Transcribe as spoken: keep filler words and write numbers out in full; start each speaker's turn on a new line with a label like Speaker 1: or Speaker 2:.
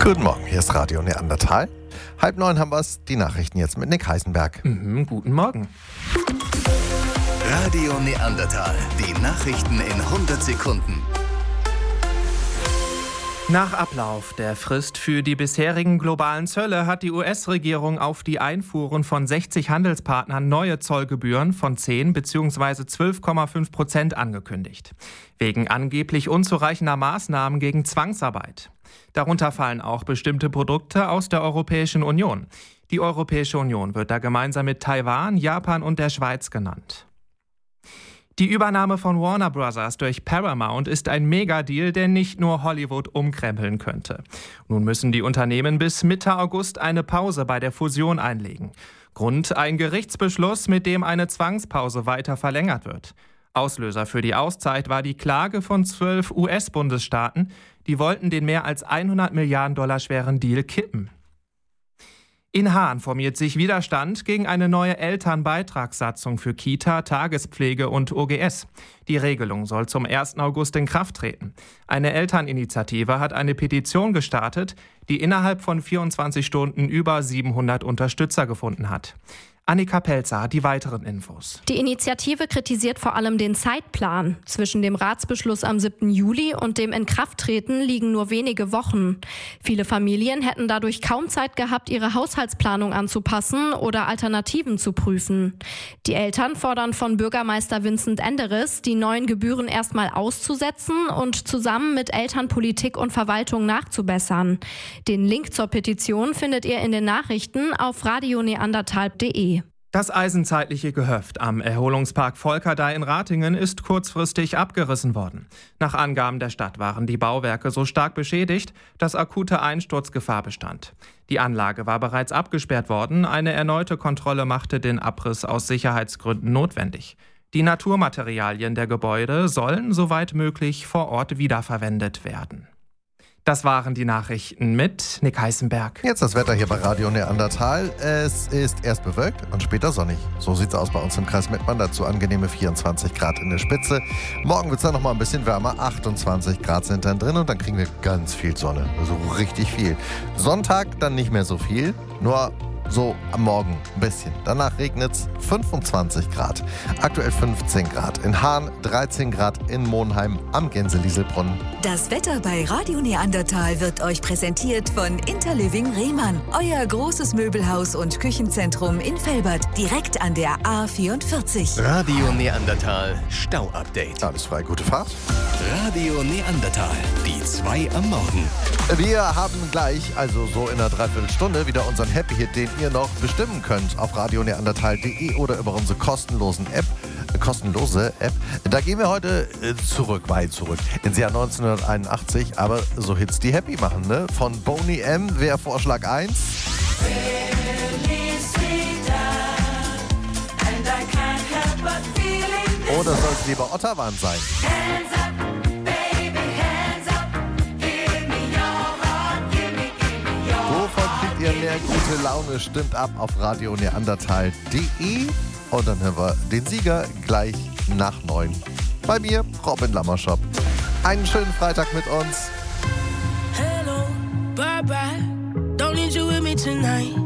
Speaker 1: Guten Morgen, hier ist Radio Neandertal. Halb neun haben wir's, die Nachrichten jetzt mit Nick Heisenberg.
Speaker 2: Mhm, guten Morgen.
Speaker 3: Radio Neandertal, die Nachrichten in hundert Sekunden.
Speaker 2: Nach Ablauf der Frist für die bisherigen globalen Zölle hat die U S-Regierung auf die Einfuhren von sechzig Handelspartnern neue Zollgebühren von zehn bzw. zwölf Komma fünf Prozent angekündigt. Wegen angeblich unzureichender Maßnahmen gegen Zwangsarbeit. Darunter fallen auch bestimmte Produkte aus der Europäischen Union. Die Europäische Union wird da gemeinsam mit Taiwan, Japan und der Schweiz genannt. Die Übernahme von Warner Bros. Durch Paramount ist ein Megadeal, der nicht nur Hollywood umkrempeln könnte. Nun müssen die Unternehmen bis Mitte August eine Pause bei der Fusion einlegen. Grund: ein Gerichtsbeschluss, mit dem eine Zwangspause weiter verlängert wird. Auslöser für die Auszeit war die Klage von zwölf U S-Bundesstaaten. Die wollten den mehr als hundert Milliarden Dollar schweren Deal kippen. In Hahn formiert sich Widerstand gegen eine neue Elternbeitragssatzung für Kita, Tagespflege und O G S. Die Regelung soll zum ersten August in Kraft treten. Eine Elterninitiative hat eine Petition gestartet, die innerhalb von vierundzwanzig Stunden über siebenhundert Unterstützer gefunden hat. Annika Pelzer hat die weiteren Infos.
Speaker 4: Die Initiative kritisiert vor allem den Zeitplan. Zwischen dem Ratsbeschluss am siebten Juli und dem Inkrafttreten liegen nur wenige Wochen. Viele Familien hätten dadurch kaum Zeit gehabt, ihre Haushaltsplanung anzupassen oder Alternativen zu prüfen. Die Eltern fordern von Bürgermeister Vincent Enderes, die neuen Gebühren erstmal auszusetzen und zusammen mit Eltern, Politik und Verwaltung nachzubessern. Den Link zur Petition findet ihr in den Nachrichten auf radio neandertal punkt de.
Speaker 2: Das eisenzeitliche Gehöft am Erholungspark Volkerdei in Ratingen ist kurzfristig abgerissen worden. Nach Angaben der Stadt waren die Bauwerke so stark beschädigt, dass akute Einsturzgefahr bestand. Die Anlage war bereits abgesperrt worden, eine erneute Kontrolle machte den Abriss aus Sicherheitsgründen notwendig. Die Naturmaterialien der Gebäude sollen soweit möglich vor Ort wiederverwendet werden. Das waren die Nachrichten mit Nick Heisenberg.
Speaker 1: Jetzt das Wetter hier bei Radio Neandertal. Es ist erst bewölkt und später sonnig. So sieht's aus bei uns im Kreis Mettmann. Dazu angenehme vierundzwanzig Grad in der Spitze. Morgen wird's dann noch mal ein bisschen wärmer. achtundzwanzig Grad sind dann drin und dann kriegen wir ganz viel Sonne. Also richtig viel. Sonntag dann nicht mehr so viel. Nur so am Morgen ein bisschen. Danach regnet's, fünfundzwanzig Grad. Aktuell fünfzehn Grad. In Hahn dreizehn Grad, in Monheim am Gänselieselbrunnen.
Speaker 5: Das Wetter bei Radio Neandertal wird euch präsentiert von Interliving Rehmann. Euer großes Möbelhaus und Küchenzentrum in Velbert, direkt an der A vierundvierzig.
Speaker 3: Radio Neandertal Stau-Update.
Speaker 1: Alles frei, gute Fahrt.
Speaker 3: Radio Neandertal, die zwei am Morgen.
Speaker 1: Wir haben gleich, also so in einer Dreiviertelstunde, wieder unseren Happy Hit, den ihr noch bestimmen könnt auf radio neandertal punkt de oder über unsere kostenlosen App, äh, kostenlose App. Da gehen wir heute äh, zurück, weit zurück, ins Jahr neunzehnhunderteinundachtzig, aber so Hits, die happy machen, ne? Von Boney M. wäre Vorschlag eins. Oder soll es lieber Ottawan sein? Wovon kriegt ihr mehr gute Laune? Stimmt ab auf radio neandertal punkt de und dann hören wir den Sieger gleich nach neun. Bei mir, Robin Lammerschop. Einen schönen Freitag mit uns.
Speaker 6: Hello, bye bye, don't need you with me tonight.